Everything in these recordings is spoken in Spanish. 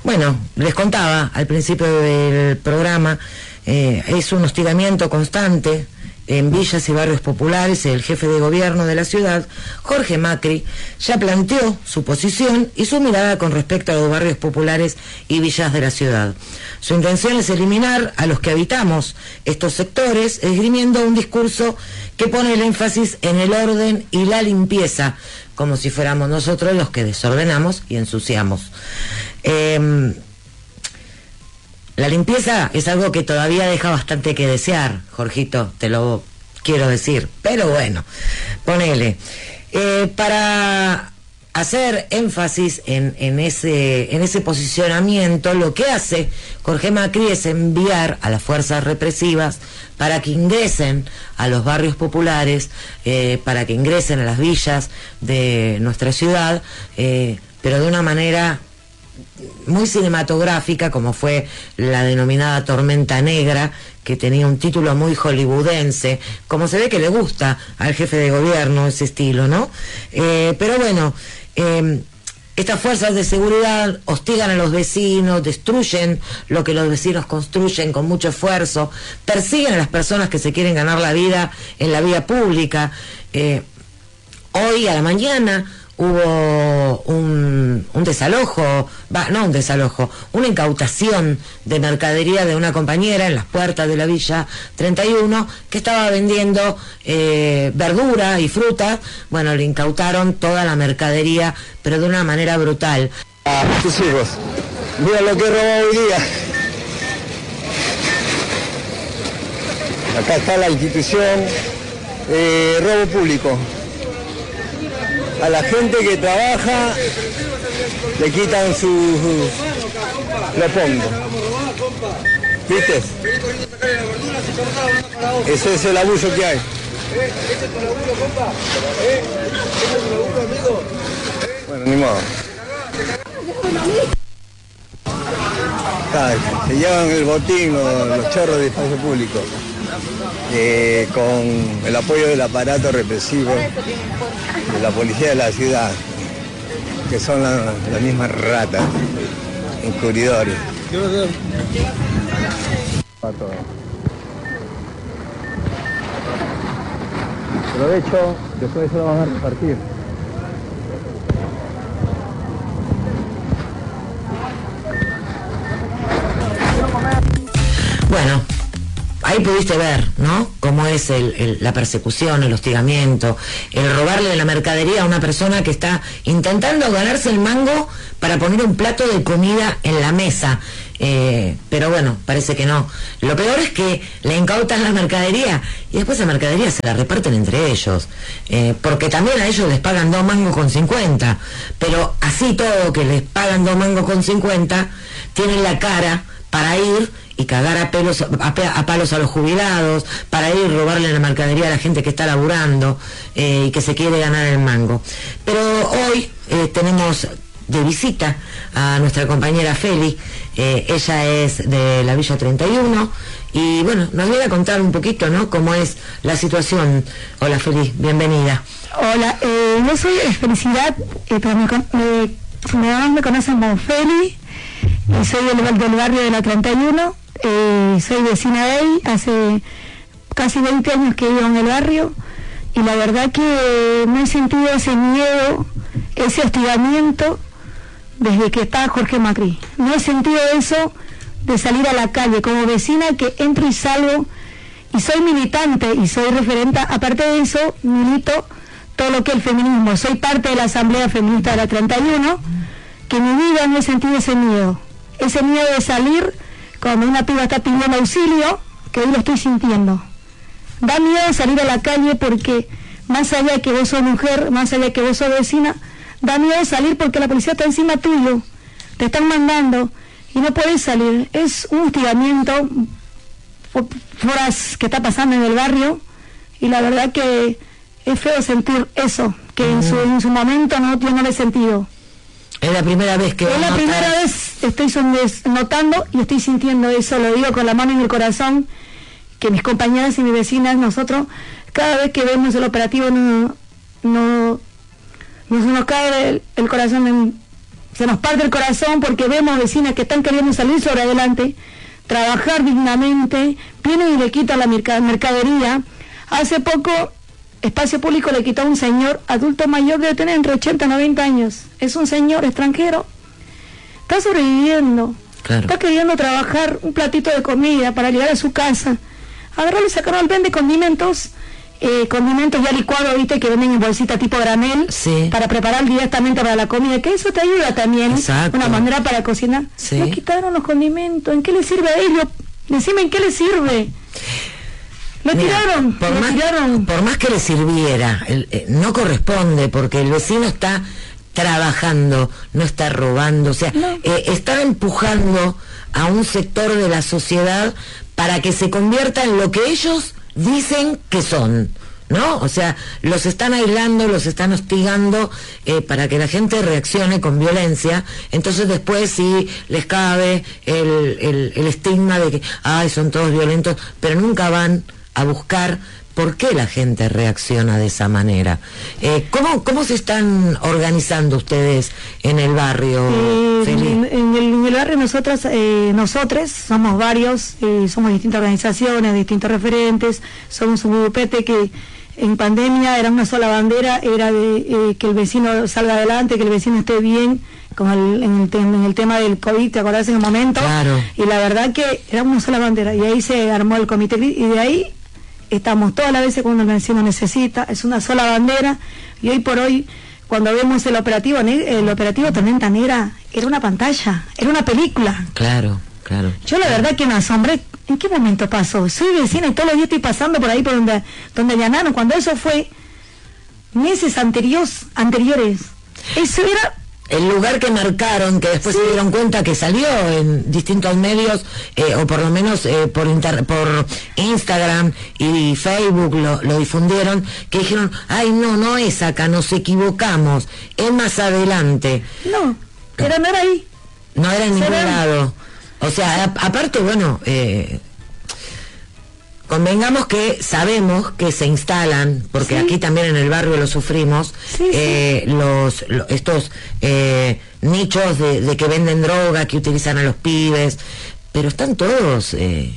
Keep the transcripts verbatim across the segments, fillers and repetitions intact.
Bueno, les contaba al principio del programa, eh, es un hostigamiento constante en villas y barrios populares. El jefe de gobierno de la ciudad, Jorge Macri, ya planteó su posición y su mirada con respecto a los barrios populares y villas de la ciudad. Su intención es eliminar a los que habitamos estos sectores, esgrimiendo un discurso que pone el énfasis en el orden y la limpieza, como si fuéramos nosotros los que desordenamos y ensuciamos. Eh, La limpieza es algo que todavía deja bastante que desear, Jorgito, te lo quiero decir. Pero bueno, ponele. Eh, para hacer énfasis en, en, ese, en ese posicionamiento, lo que hace Jorge Macri es enviar a las fuerzas represivas para que ingresen a los barrios populares, eh, para que ingresen a las villas de nuestra ciudad, eh, pero de una manera muy cinematográfica, como fue la denominada Tormenta Negra, que tenía un título muy hollywoodense, como se ve que le gusta al jefe de gobierno ese estilo, ¿no? Eh, pero bueno, eh, estas fuerzas de seguridad hostigan a los vecinos, destruyen lo que los vecinos construyen con mucho esfuerzo, persiguen a las personas que se quieren ganar la vida en la vía pública. Eh, hoy a la mañana hubo un, un desalojo, va, no un desalojo, una incautación de mercadería de una compañera en las puertas de la Villa treinta y uno que estaba vendiendo eh, verdura y fruta. Bueno, le incautaron toda la mercadería, pero de una manera brutal. A tus hijos, mira lo que he robado hoy día. Acá está la institución, eh, robo público. A la gente que trabaja le quitan su, su lo pongo. ¿Viste? Ese es el abuso que hay. Bueno, ni modo. Se llevan el botín los, los chorros de espacio público, eh, con el apoyo del aparato represivo de la policía de la ciudad, que son las la mismas ratas encubridores. Pero de hecho, después se lo van a repartir. Bueno, ahí pudiste ver, ¿no?, cómo es el, el, la persecución, el hostigamiento, el robarle la mercadería a una persona que está intentando ganarse el mango para poner un plato de comida en la mesa. Eh, pero bueno, parece que no. Lo peor es que le incautan la mercadería y después la mercadería se la reparten entre ellos, eh, porque también a ellos les pagan dos mangos con cincuenta, pero así todo que les pagan dos mangos con cincuenta, tienen la cara para ir y cagar a, pelos, a, a palos a los jubilados, para ir y robarle la mercadería a la gente que está laburando eh, y que se quiere ganar el mango. Pero hoy eh, tenemos de visita a nuestra compañera Feli. Eh, ella es de la Villa treinta y uno y bueno, nos viene a contar un poquito, ¿no?, cómo es la situación. Hola Feli, bienvenida. Hola, eh, yo soy Felicidad, eh, pero me, me, me, me conocen como Feli, y soy del, del barrio de la treinta y uno. Eh, soy vecina de ahí, hace casi veinte años que vivo en el barrio, y la verdad que no he sentido ese miedo, ese hostigamiento desde que está Jorge Macri. No he sentido eso de salir a la calle como vecina, que entro y salgo, y soy militante y soy referente. Aparte de eso, milito todo lo que es el feminismo, soy parte de la Asamblea Feminista de la treinta y uno, que en mi vida no he sentido ese miedo, ese miedo de salir cuando una piba está pidiendo auxilio, que hoy lo estoy sintiendo. Da miedo salir a la calle porque, más allá de que vos sos mujer, más allá de que vos sos vecina, da miedo salir porque la policía está encima tuyo, te están mandando y no podés salir. Es un hostigamiento foras que está pasando en el barrio, y la verdad que es feo sentir eso, que en su, en su momento no, yo no lo he sentido. Es la primera vez que... Es la primera vez estoy notando y estoy sintiendo eso, lo digo con la mano en el corazón, que mis compañeras y mis vecinas, nosotros, cada vez que vemos el operativo, no, no, no se nos cae el, el corazón en, se nos parte el corazón porque vemos vecinas que están queriendo salir sobre adelante, trabajar dignamente, vienen y le quitan la mercadería. Hace poco, Espacio Público le quitó a un señor adulto mayor, debe tener entre ochenta y noventa años. Es un señor extranjero. Está sobreviviendo. Claro. Está queriendo trabajar un platito de comida para llegar a su casa. Agarrarlo y sacarlo al vende condimentos, eh, condimentos ya licuados, viste, que venden en bolsita tipo granel, sí, para preparar directamente para la comida, que eso te ayuda también. Exacto. Una manera para cocinar. Sí. Le quitaron los condimentos. ¿En qué le sirve a ellos? Decime en qué le sirve. Lo tiraron, por lo más, tiraron. Por más que le sirviera, el, eh, no corresponde, porque el vecino está trabajando, no está robando, o sea, no. eh, está empujando a un sector de la sociedad para que se convierta en lo que ellos dicen que son, ¿no? O sea, los están aislando, los están hostigando eh, para que la gente reaccione con violencia. Entonces después sí les cabe el, el, el estigma de que, ay, son todos violentos, pero nunca van a buscar por qué la gente reacciona de esa manera. Eh, ¿cómo, ¿Cómo se están organizando ustedes en el barrio, eh, Feli? En, en, el, en el barrio nosotras, eh, nosotros somos varios, eh, somos distintas organizaciones, distintos referentes, somos un grupete que en pandemia era una sola bandera, era de eh, que el vecino salga adelante, que el vecino esté bien, como el, en, el en el tema del COVID, ¿te acordás en el momento? Claro. Y la verdad que era una sola bandera, y ahí se armó el comité, y de ahí estamos todas las veces cuando el vecino necesita, es una sola bandera, y hoy por hoy, cuando vemos el operativo, el operativo Tormenta Negra, era una pantalla, era una película. Claro, claro. Yo la verdad que me asombré, ¿en qué momento pasó? Soy vecina y todos los días estoy pasando por ahí, por donde, donde allanaron, cuando eso fue meses anteriores, anteriores. Eso era... El lugar que marcaron, que después sí. se dieron cuenta que salió en distintos medios, eh, o por lo menos eh, por inter por Instagram y Facebook lo, lo difundieron, que dijeron, ay no, no es acá, nos equivocamos, es más adelante. No, era no era ahí. No era en ningún lado. O sea, a, aparte, bueno, eh, convengamos que sabemos que se instalan, porque sí. aquí también en el barrio lo sufrimos, sí, eh, sí. los lo, estos eh, nichos de, de que venden droga, que utilizan a los pibes, pero están todos eh,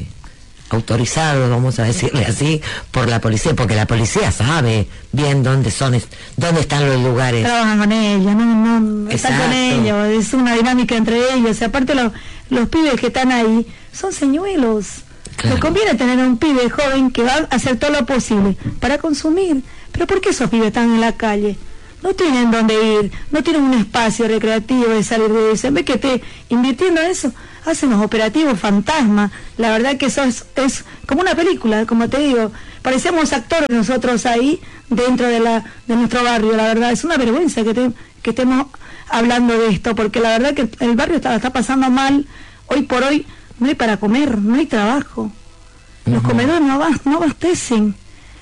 autorizados, vamos a decirle así, por la policía, porque la policía sabe bien dónde son, dónde están los lugares. Trabajan con ellos, no, no están con ellos, es una dinámica entre ellos, y aparte lo, los pibes que están ahí son señuelos. Claro. Le conviene tener un pibe joven que va a hacer todo lo posible para consumir. Pero ¿por qué esos pibes están en la calle? No tienen dónde ir, no tienen un espacio recreativo de salir de eso. En vez que esté invirtiendo en eso, hacen los operativos fantasma. La verdad que eso es, es como una película, como te digo. Parecemos actores nosotros ahí dentro de la de nuestro barrio. La verdad es una vergüenza que, te, que estemos hablando de esto, porque la verdad que el barrio está, está pasando mal. Hoy por hoy no hay para comer, no hay trabajo. Los uh-huh. comedores no, abast no abastecen.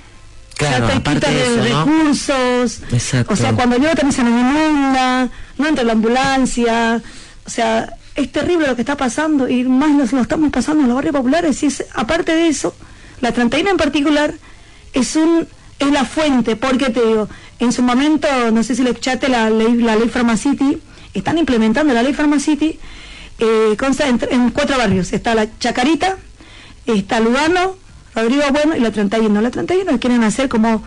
Claro, o sea, te quitan de eso, recursos. ¿No? Exacto. O sea, cuando llueve también se nos inunda, no entra la ambulancia. O sea, es terrible lo que está pasando, y más lo, lo estamos pasando en los barrios populares. Y es, aparte de eso, la treinta y uno en particular es un es la fuente, porque te digo, en su momento, no sé si le escuchaste la ley, la ley Pharmacity, están implementando la ley Pharmacity. Eh, consta en, en cuatro barrios. Está la Chacarita, está Lugano, Rodrigo Bueno y la treinta y uno. La treinta y uno quieren hacer como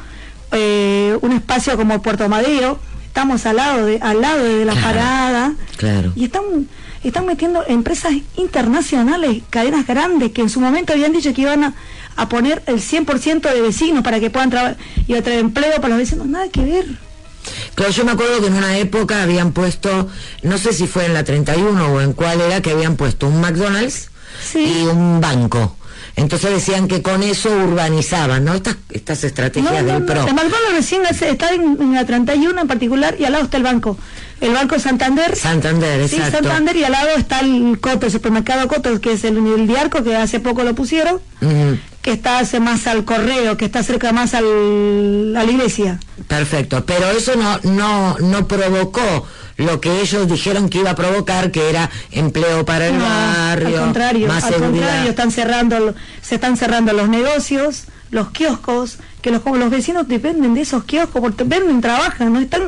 eh, un espacio como Puerto Madero. Estamos al lado de al lado de la claro, parada. Claro. Y están, están metiendo empresas internacionales, cadenas grandes, que en su momento habían dicho que iban a, a poner el cien por ciento de vecinos para que puedan trabajar y a traer empleo para los vecinos. Nada que ver. Claro, yo me acuerdo que en una época habían puesto, no sé si fue en la treinta y uno o en cuál era, que habían puesto un McDonald's sí. y un banco. Entonces decían que con eso urbanizaban, ¿no? Estas, estas estrategias no, no, del PRO. No, el McDonald's recién está en, en la treinta y uno en particular, y al lado está el banco. El Banco Santander. Santander, sí, exacto. Santander, y al lado está el Coto, el supermercado Coto, que es el, el Diarco, que hace poco lo pusieron, uh-huh. que está hace más al correo, que está cerca más al, a la iglesia. Perfecto, pero eso no, no, no provocó lo que ellos dijeron que iba a provocar, que era empleo para el no, barrio, al contrario, más al seguridad. contrario, están cerrando, se están cerrando los negocios, los kioscos, que los, los vecinos dependen de esos kioscos, porque venden, trabajan, no están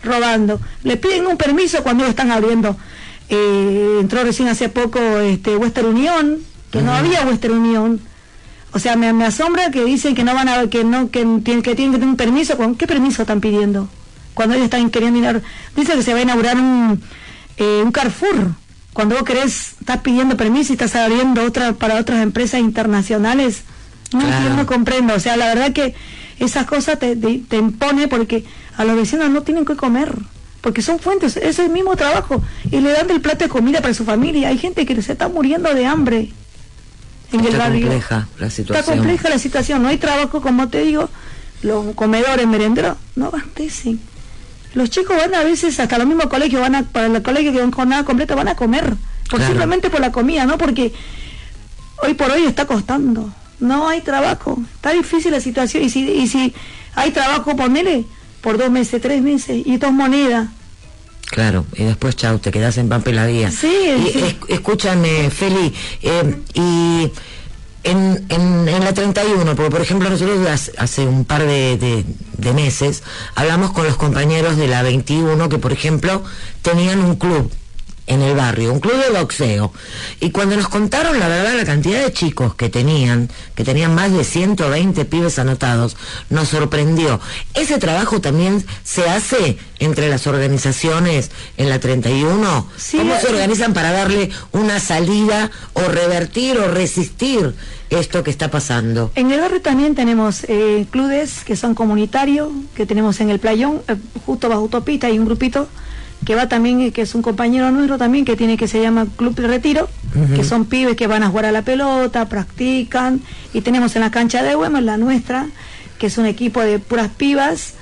robando. Le piden un permiso cuando ellos están abriendo. Eh, entró recién hace poco este Western Union, que uh-huh. no había Western Union. O sea, me, me asombra que dicen que no van a, que no, que tienen que tienen que tener un permiso. ¿Qué permiso están pidiendo? Cuando ellos están queriendo dinero. Dicen que se va a inaugurar un, eh, un Carrefour. Cuando vos querés, estás pidiendo permiso y estás abriendo otra para otras empresas internacionales. No, claro. Yo no comprendo. O sea, la verdad que esas cosas te, te, te impone porque a los vecinos no tienen que comer. Porque son fuentes, es el mismo trabajo. Y le dan el plato de comida para su familia. Hay gente que se está muriendo de hambre en está el barrio. Compleja la situación. Está compleja la situación. No hay trabajo, como te digo. Los comedores merenderos no abastecen. Los chicos van a veces hasta los mismos colegios, van a, para el colegio que van jornada completa, van a comer. Por claro. Simplemente por la comida, ¿no? Porque hoy por hoy está costando. No hay trabajo. Está difícil la situación. Y si, y si hay trabajo, ponele por dos meses, tres meses, y dos monedas. Claro, y después, chau, te quedas en Pampa y la Vía. Sí, y, sí. Es, escúchame, Feli, eh, y en, en, en la treinta y uno, porque por ejemplo nosotros hace, hace un par de, de, de meses hablamos con los compañeros de la veintiuno que por ejemplo tenían un club en el barrio, un club de boxeo, y cuando nos contaron la verdad la cantidad de chicos que tenían, que tenían más de ciento veinte pibes anotados, nos sorprendió. Ese trabajo también se hace entre las organizaciones en la treinta y uno. Sí, ¿cómo se organizan para darle una salida o revertir o resistir esto que está pasando? En el barrio también tenemos eh, clubes que son comunitarios, que tenemos en el playón, eh, justo bajo Autopista hay un grupito que va también, que es un compañero nuestro también, que tiene que se llama Club de Retiro, uh-huh. que son pibes que van a jugar a la pelota, practican, y tenemos en la cancha de Güemes, la nuestra, que es un equipo de puras pibas,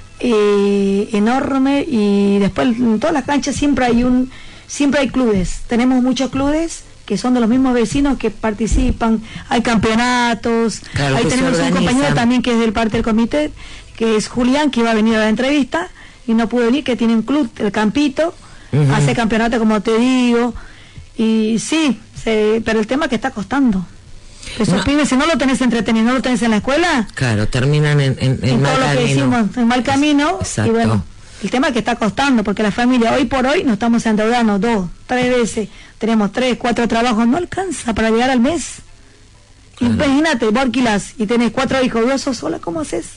eh, enorme, y después en todas las canchas siempre hay un, siempre hay clubes, tenemos muchos clubes que son de los mismos vecinos que participan, hay campeonatos, claro, ahí tenemos un compañero también que es del parte del comité, que es Julián, que iba a venir a la entrevista, y no pudo venir, que tiene un club, el Campito, uh-huh. hace campeonato como te digo, y sí, se, pero el tema que está costando. Esos no. pibes, si no lo tenés entretenido, no lo tenés en la escuela, claro, terminan en, en, en, en mal todo camino. Lo que decimos, en mal camino, exacto. Y bueno, el tema que está costando, porque la familia hoy por hoy nos estamos endeudando dos, tres veces, tenemos tres, cuatro trabajos, no alcanza para llegar al mes. Claro. Imagínate, vos alquilás y tenés cuatro hijos, vos sos sola, ¿cómo haces?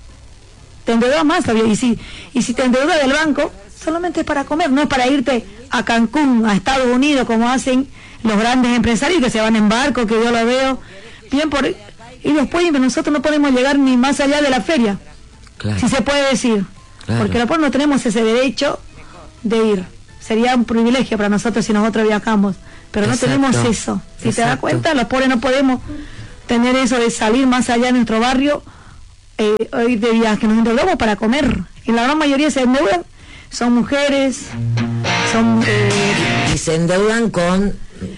Te endeudas más todavía, y si, y si te endeudas del banco, solamente es para comer, no es para irte a Cancún, a Estados Unidos, como hacen los grandes empresarios que se van en barco, que yo lo veo, bien por y después nosotros no podemos llegar ni más allá de la feria, claro. Si se puede decir, claro. Porque después no tenemos ese derecho de ir, sería un privilegio para nosotros si nosotros viajamos, pero no exacto. Tenemos eso, si exacto. Te das cuenta, los pobres no podemos tener eso de salir más allá de nuestro barrio, eh, ir de viaje, nos endeudamos para comer, y la gran mayoría se endeudan, son mujeres, son... Eh, y se endeudan con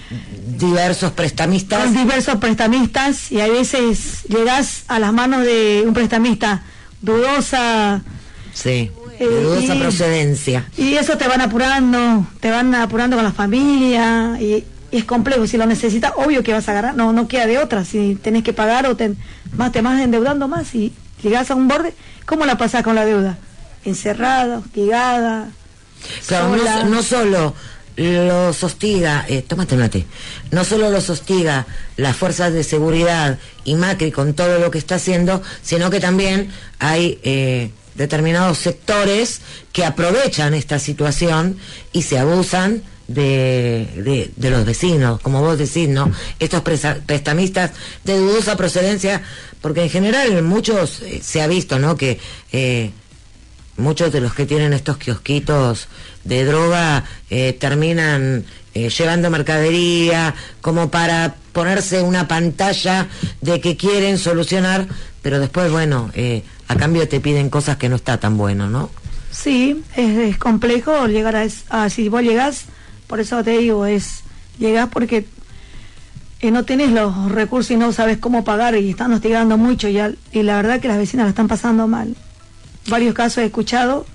diversos prestamistas. Con diversos prestamistas, y a veces llegas a las manos de un prestamista dudosa. Sí, de dudosa eh, y, procedencia. Y eso te van apurando, te van apurando con la familia, y, y es complejo, si lo necesitas, obvio que vas a agarrar, no no queda de otra, si tenés que pagar o te, más te vas endeudando más, y llegas a un borde, ¿cómo la pasás con la deuda? Encerrada, hostigada, claro, no, no solo los hostiga, eh, tómate mate, no solo los hostiga las fuerzas de seguridad y Macri con todo lo que está haciendo, sino que también hay eh, determinados sectores que aprovechan esta situación y se abusan de, de, de los vecinos, como vos decís, ¿no? Estos presa, prestamistas de dudosa procedencia, porque en general muchos eh, se ha visto, ¿no? Que eh, muchos de los que tienen estos kiosquitos de droga eh, terminan eh, llevando mercadería como para ponerse una pantalla de que quieren solucionar, pero después, bueno, eh, a cambio te piden cosas que no está tan bueno, ¿no? Sí, es, es complejo llegar a, a... Si vos llegás, por eso te digo, es llegás porque eh, no tenés los recursos y no sabes cómo pagar y están hostigando mucho, y, al, y la verdad que las vecinas la están pasando mal. Varios casos he escuchado,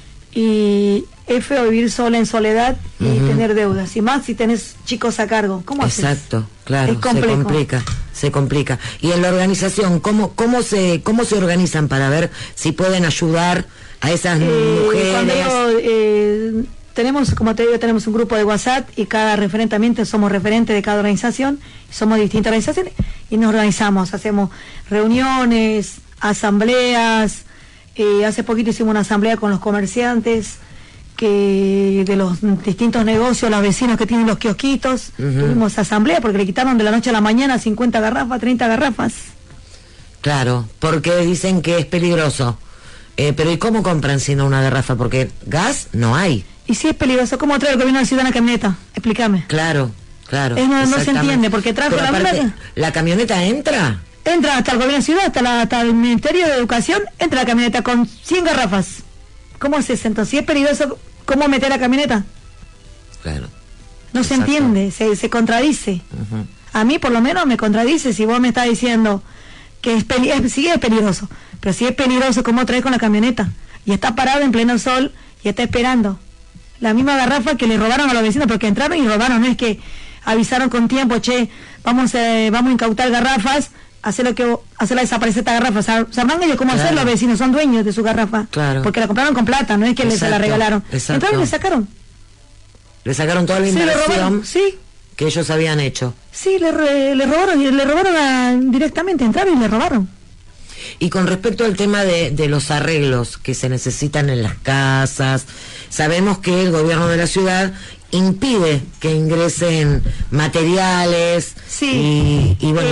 y es feo vivir sola en soledad y uh-huh. tener deudas, y más si tenés chicos a cargo. ¿Cómo haces? Exacto, claro, se complica, se complica. Y en la organización, ¿cómo, cómo se, cómo se organizan para ver si pueden ayudar a esas Eh, mujeres. cuando digo, eh, tenemos, como te digo, tenemos un grupo de WhatsApp y cada referente también somos referentes de cada organización, somos distintas organizaciones y nos organizamos, hacemos reuniones, asambleas, eh, hace poquito hicimos una asamblea con los comerciantes que de los distintos negocios, los vecinos que tienen los kiosquitos, uh-huh. Tuvimos asamblea porque le quitaron de la noche a la mañana cincuenta garrafas, treinta garrafas. Claro, porque dicen que es peligroso. Eh, pero ¿y cómo compran si no una garrafa? Porque gas no hay. Y si es peligroso, ¿cómo trae el gobierno de la ciudad una camioneta? Explícame. Claro, claro. Es, no, no se entiende, porque trajo pero la aparte, ¿la camioneta entra? Entra hasta el gobierno de la ciudad, hasta, la, hasta el Ministerio de Educación, entra la camioneta con cien garrafas. ¿Cómo es eso? Entonces, si es peligroso, ¿cómo meter la camioneta? Claro. No Exacto. se entiende, se, se contradice. Uh-huh. A mí, por lo menos, me contradice si vos me estás diciendo que es, peli es sí es peligroso, pero si es peligroso, ¿cómo traes con la camioneta? Y está parado en pleno sol y está esperando. La misma garrafa que le robaron a los vecinos, porque entraron y robaron, no es que avisaron con tiempo, che, vamos, eh, vamos a incautar garrafas, hacer lo que hacerla desaparecer esta garrafa. Sabrán ellos cómo claro. hacer, los vecinos son dueños de su garrafa, claro. Porque la compraron con plata, no es que les se la regalaron. Exacto. Entraron y le sacaron. Le sacaron toda la inversión sí, le robaron, sí. que ellos habían hecho. Sí, le, re, le robaron, le robaron a, directamente, entraron y le robaron. Y con respecto al tema de, de los arreglos que se necesitan en las casas, sabemos que el gobierno de la ciudad impide que ingresen materiales. Sí. Y, y bueno.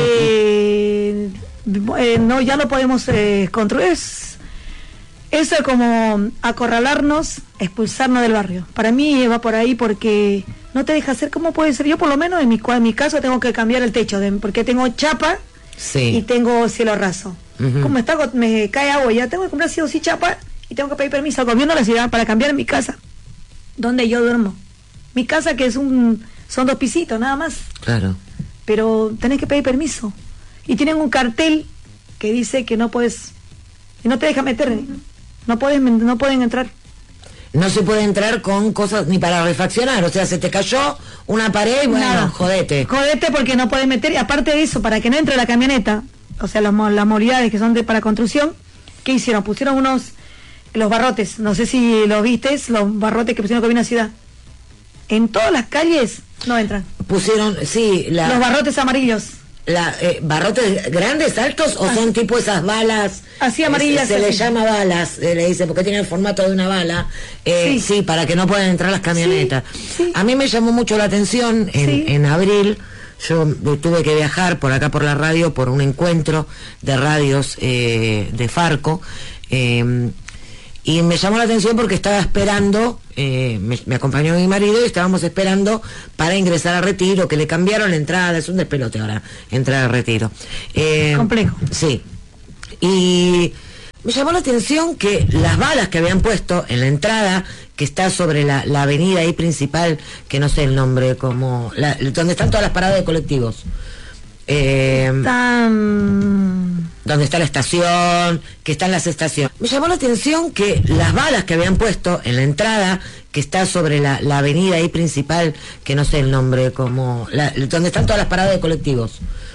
Eh, y... Eh, no, ya no podemos eh, construir. Es, eso es como acorralarnos, expulsarnos del barrio. Para mí va por ahí porque no te deja hacer. ¿Cómo puede ser? Yo por lo menos en mi, en mi caso tengo que cambiar el techo de, porque tengo chapa sí. y tengo cielo raso. Uh-huh. Como está, me cae agua, ya tengo que comprar sí o sí chapa y tengo que pedir permiso al gobierno de la ciudad para cambiar mi casa donde yo duermo. Mi casa que es un son dos pisitos nada más. Claro. Pero tenés que pedir permiso y tienen un cartel que dice que no puedes y no te deja meter, no puedes no pueden entrar. No se puede entrar con cosas ni para refaccionar, o sea, se te cayó una pared y bueno, nada. jodete. Jodete porque no puedes meter, y aparte de eso, para que no entre la camioneta, o sea, los, las movilidades que son de para construcción, ¿qué hicieron? Pusieron unos, los barrotes, no sé si los vistes, los barrotes que pusieron que viene a la ciudad. En todas las calles no entran. Pusieron, sí, la... los barrotes amarillos. La, eh, ¿Barrotes grandes, altos o así. Son tipo esas balas? Así amarillas. Eh, se, se le llama balas, eh, le dice, porque tiene el formato de una bala. Eh, sí. sí, para que no puedan entrar las camionetas. Sí, sí. A mí me llamó mucho la atención en, sí. en abril. Yo tuve que viajar por acá por la radio por un encuentro de radios eh, de Farco. Eh, y me llamó la atención porque estaba esperando, eh, me, me acompañó mi marido y estábamos esperando para ingresar a Retiro, que le cambiaron la entrada, es un despelote ahora, entrar a Retiro. Eh, Complejo. Sí. Y me llamó la atención que las balas que habían puesto en la entrada, que está sobre la, la avenida ahí principal, que no sé el nombre, como la, donde están todas las paradas de colectivos. Eh, Tan... donde está la estación, que están las estaciones. Me llamó la atención que las balas que habían puesto en la entrada, que está sobre la, la avenida ahí principal, que no sé el nombre, como la, donde están todas las paradas de colectivos.